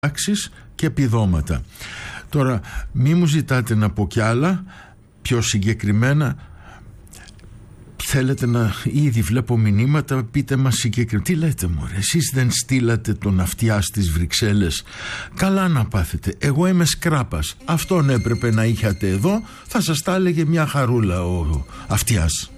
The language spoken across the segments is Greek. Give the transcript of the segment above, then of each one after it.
τάξεις και επιδόματα. Τώρα μη μου ζητάτε να πω κι άλλα πιο συγκεκριμένα. Θέλετε να... Ήδη βλέπω μηνύματα, πείτε μας συγκεκριμένα. Τι λέτε μωρέ, εσείς δεν στείλατε τον αυτιά στις Βρυξέλλες? Καλά να πάθετε, εγώ είμαι σκράπας. Αυτόν έπρεπε να είχατε εδώ, θα σας τα έλεγε μια χαρούλα ο αυτιάς.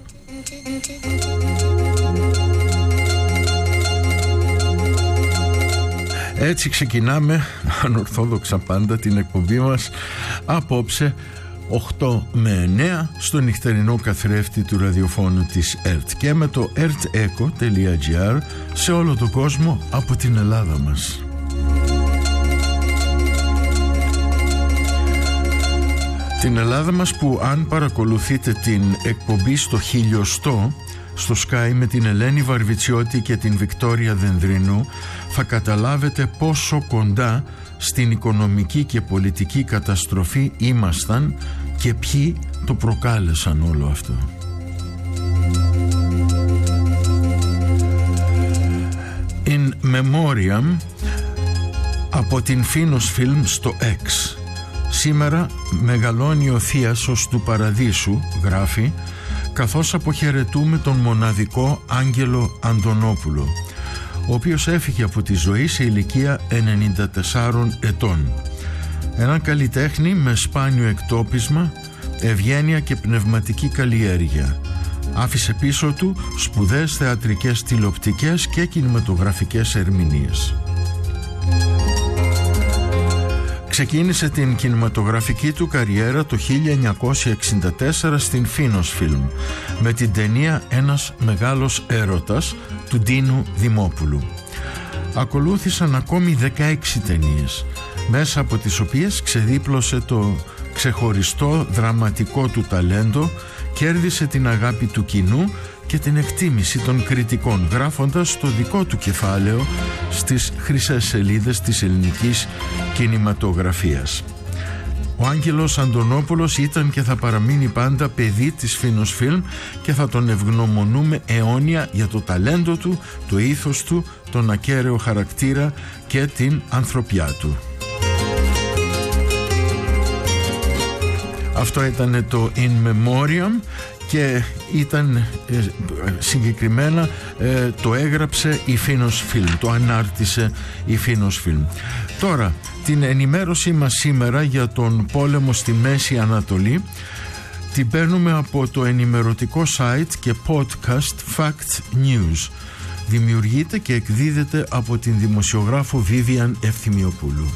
Έτσι ξεκινάμε ανορθόδοξα πάντα την εκπομπή μας απόψε 8 με 9 στο νυχτερινό καθρέφτη του ραδιοφώνου της ΕΡΤ και με το erteco.gr σε όλο τον κόσμο από την Ελλάδα μας. Την Ελλάδα μας που αν παρακολουθείτε την εκπομπή στο 1000 στο Sky με την Ελένη Βαρβιτσιώτη και την Βικτόρια Δενδρινού θα καταλάβετε πόσο κοντά στην οικονομική και πολιτική καταστροφή ήμασταν και ποιοι το προκάλεσαν όλο αυτό. In Memoriam από την Phonos Film στο X. Σήμερα μεγαλώνει ο θίασος του Παραδείσου, γράφει, καθώς αποχαιρετούμε τον μοναδικό Άγγελο Αντωνόπουλο, ο οποίος έφυγε από τη ζωή σε ηλικία 94 ετών. Έναν καλλιτέχνη με σπάνιο εκτόπισμα, ευγένεια και πνευματική καλλιέργεια. Άφησε πίσω του σπουδαίες θεατρικές, τηλεοπτικές και κινηματογραφικές ερμηνείες. Ξεκίνησε την κινηματογραφική του καριέρα το 1964 στην Phonos Film με την ταινία «Ένας μεγάλος έρωτας» του Ντίνου Δημόπουλου. Ακολούθησαν ακόμη 16 ταινίες, μέσα από τις οποίες ξεδίπλωσε το ξεχωριστό δραματικό του ταλέντο, κέρδισε την αγάπη του κοινού και την εκτίμηση των κριτικών, γράφοντας το δικό του κεφάλαιο στις χρυσές σελίδες της ελληνικής κινηματογραφίας. Ο Άγγελος Αντωνόπουλος ήταν και θα παραμείνει πάντα παιδί της Phonos Film και θα τον ευγνωμονούμε αιώνια για το ταλέντο του, το ήθος του, τον ακέραιο χαρακτήρα και την ανθρωπιά του. Αυτό ήταν το In Memoriam και ήταν συγκεκριμένα το έγραψε η Phonos Film, το ανάρτησε η Phonos Film. Τώρα την ενημέρωσή μας σήμερα για τον πόλεμο στη Μέση Ανατολή την παίρνουμε από το ενημερωτικό site και podcast Fact News. Δημιουργείται και εκδίδεται από την δημοσιογράφο Vivian Ευθυμιοπούλου.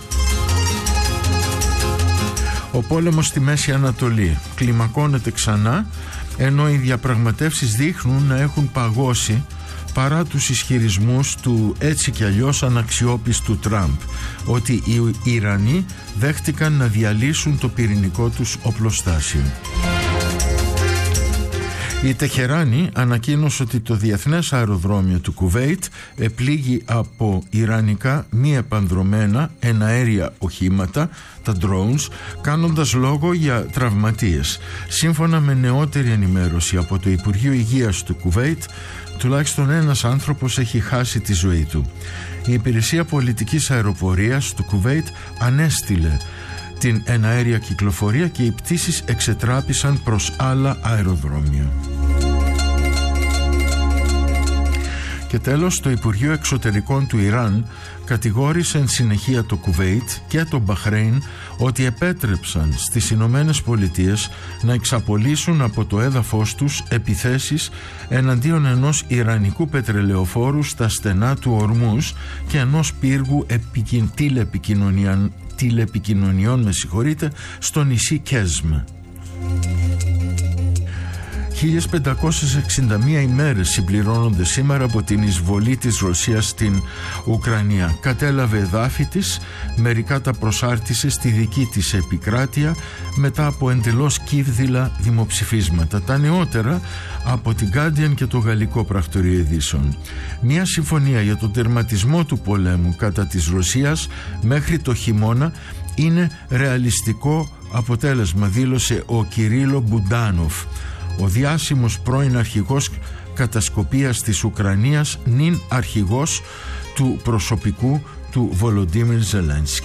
Ο πόλεμος στη Μέση Ανατολή κλιμακώνεται ξανά, ενώ οι διαπραγματεύσεις δείχνουν να έχουν παγώσει παρά τους ισχυρισμούς του έτσι κι αλλιώς αναξιόπιστου Τραμπ ότι οι Ιρανοί δέχτηκαν να διαλύσουν το πυρηνικό τους οπλοστάσιο. Η Τεχεράνη ανακοίνωσε ότι το διεθνές αεροδρόμιο του Κουβέιτ επλήγει από ιρανικά μη επανδρωμένα εναέρια οχήματα, τα drones, κάνοντας λόγο για τραυματίες. Σύμφωνα με νεότερη ενημέρωση από το Υπουργείο Υγείας του Κουβέιτ, τουλάχιστον ένας άνθρωπος έχει χάσει τη ζωή του. Η Υπηρεσία Πολιτικής Αεροπορίας του Κουβέιτ ανέστηλε την εναέρια κυκλοφορία και οι πτήσεις εξετράπησαν προς άλλα αεροδρόμια. Και τέλος, το Υπουργείο Εξωτερικών του Ιράν κατηγόρησε εν συνεχεία το Κουβέιτ και το Μπαχρέιν ότι επέτρεψαν στις Ηνωμένες Πολιτείες να εξαπολύσουν από το έδαφος τους επιθέσεις εναντίον ενός ιρανικού πετρελαιοφόρου στα στενά του Ορμούς και ενός πύργου τηλεπικοινωνιών στο νησί Κέσμ. 1561 ημέρες συμπληρώνονται σήμερα από την εισβολή της Ρωσίας στην Ουκρανία. Κατέλαβε εδάφη της, μερικά τα προσάρτησε στη δική της επικράτεια μετά από εντελώς κύβδηλα δημοψηφίσματα. Τα νεότερα από την Guardian και το Γαλλικό Πρακτορείο Ειδήσεων. Μια συμφωνία για τον τερματισμό του πολέμου κατά της Ρωσίας μέχρι το χειμώνα είναι ρεαλιστικό αποτέλεσμα, δήλωσε ο Κυρίλο Μπουντάνοφ, ο διάσημος πρώην αρχηγός κατασκοπίας της Ουκρανίας, νυν αρχηγός του προσωπικού του Βολοντίμιρ Ζελένσκι.